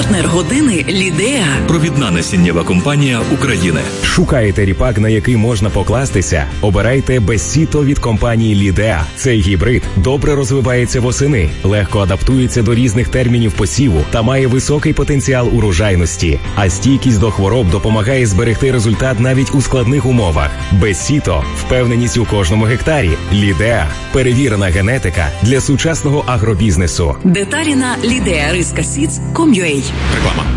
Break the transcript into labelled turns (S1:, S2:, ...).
S1: Партнер години «Лідеа».
S2: Провідна насіннєва компанія України.
S3: Шукаєте ріпак, на який можна покластися? Обирайте Бессіто від компанії «Лідеа». Цей гібрид добре розвивається восени, легко адаптується до різних термінів посіву та має високий потенціал урожайності. А стійкість до хвороб допомагає зберегти результат навіть у складних умовах. Бессіто – впевненість у кожному гектарі. «Лідеа» – перевірена генетика для сучасного агробізнесу.
S1: Деталі на lideariskasids.com.ua.
S2: Реклама.